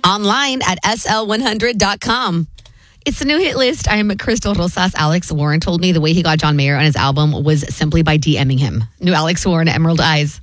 Online at sl100.com. It's the new hit list. I'm Crystal Rosas. Alex Warren told me the way he got John Mayer on his album was simply by DMing him. New Alex Warren, Emerald Eyes.